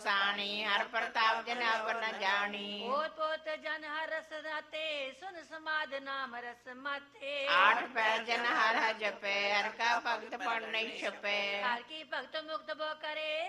ਵਸਾਣੀ, ਹਰ ਪ੍ਰਤਾਪ ਜਨ ਆਪ ਨ ਜਾਣੀ। ਪੋਤ ਪੋਤ ਜਨ ਹਰ ਰਸ ਰਾਤੇ, ਸੁਨ ਸਮਾਦ ਨਾਮ ਰਸ ਮਾਤੇ। ਆਠ ਪੈਰ ਜਨ ਹਰ ਹਰ ਜਪੈ, ਹਰ ਕਾ ਭਗਤ ਪੜ ਨਹੀਂ ਛਪੈ। ਹਰ ਕੀ ਭਗਤ ਮੁਕਤ ਬੋ ਕਰੇ,